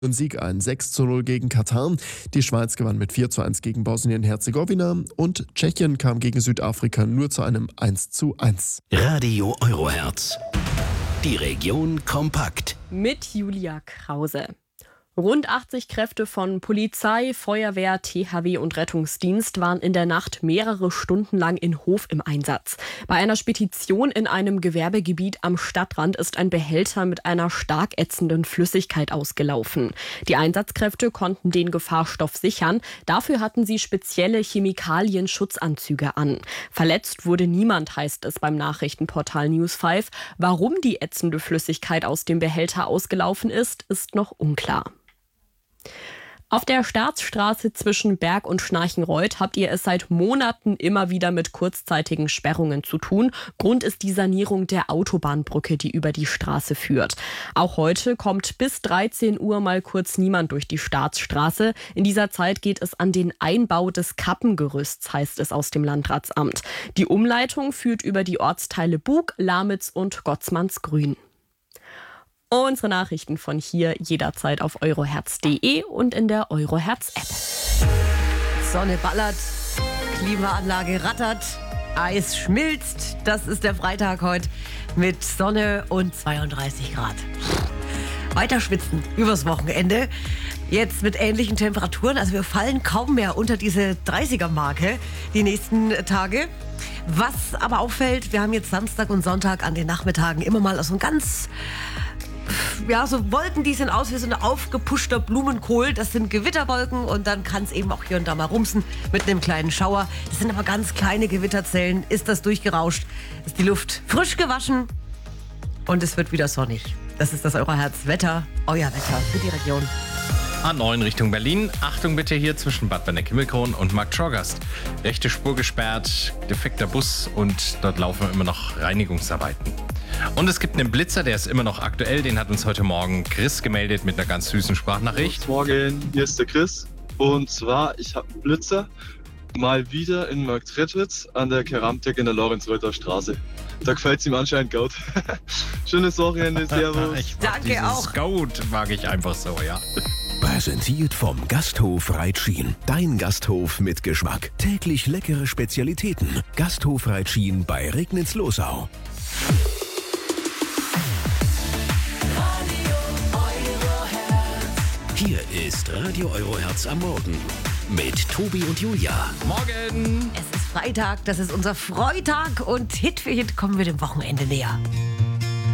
einen Sieg ein, 6:0 gegen Katar. Die Schweiz gewann mit 4:1 gegen Bosnien-Herzegowina und Tschechien kam gegen Südafrika nur zu einem 1:1. Radio Euroherz. Die Region kompakt. Mit Julia Krause. Rund 80 Kräfte von Polizei, Feuerwehr, THW und Rettungsdienst waren in der Nacht mehrere Stunden lang in Hof im Einsatz. Bei einer Spedition in einem Gewerbegebiet am Stadtrand ist ein Behälter mit einer stark ätzenden Flüssigkeit ausgelaufen. Die Einsatzkräfte konnten den Gefahrstoff sichern. Dafür hatten sie spezielle Chemikalien-Schutzanzüge an. Verletzt wurde niemand, heißt es beim Nachrichtenportal News5. Warum die ätzende Flüssigkeit aus dem Behälter ausgelaufen ist, ist noch unklar. Auf der Staatsstraße zwischen Berg und Schnarchenreuth habt ihr es seit Monaten immer wieder mit kurzzeitigen Sperrungen zu tun. Grund ist die Sanierung der Autobahnbrücke, die über die Straße führt. Auch heute kommt bis 13 Uhr mal kurz niemand durch die Staatsstraße. In dieser Zeit geht es an den Einbau des Kappengerüsts, heißt es aus dem Landratsamt. Die Umleitung führt über die Ortsteile Bug, Lamitz und Gottsmannsgrün. Unsere Nachrichten von hier jederzeit auf euroherz.de und in der Euroherz-App. Sonne ballert, Klimaanlage rattert, Eis schmilzt. Das ist der Freitag heute mit Sonne und 32 Grad. Weiter schwitzen übers Wochenende. Jetzt mit ähnlichen Temperaturen. Also wir fallen kaum mehr unter diese 30er-Marke die nächsten Tage. Was aber auffällt, wir haben jetzt Samstag und Sonntag an den Nachmittagen immer mal so ein ganz... Ja, so Wolken, die sehen aus wie so ein aufgepuschter Blumenkohl. Das sind Gewitterwolken und dann kann es eben auch hier und da mal rumsen mit einem kleinen Schauer. Das sind aber ganz kleine Gewitterzellen. Ist das durchgerauscht, ist die Luft frisch gewaschen und es wird wieder sonnig. Das ist das Euroherz-Wetter, euer Wetter für die Region. A9 Richtung Berlin. Achtung bitte hier zwischen Bad Benneck-Himmelkron und Marktschorgast. Rechte Spur gesperrt, defekter Bus und dort laufen immer noch Reinigungsarbeiten. Und es gibt einen Blitzer, der ist immer noch aktuell. Den hat uns heute Morgen Chris gemeldet mit einer ganz süßen Sprachnachricht. Guten Morgen, hier ist der Chris. Und zwar, ich habe einen Blitzer mal wieder in Marktredwitz an der Keramtik in der Lorenzreuter Straße. Da gefällt es ihm anscheinend gut. Schönes Wochenende, servus. Danke auch. Scout mag ich einfach so, ja. Präsentiert vom Gasthof Reitschien. Dein Gasthof mit Geschmack. Täglich leckere Spezialitäten. Gasthof Reitschien bei Regnitz-Losau. Hier ist Radio Euroherz am Morgen mit Tobi und Julia. Morgen! Es ist Freitag, das ist unser Freitag und Hit für Hit kommen wir dem Wochenende näher.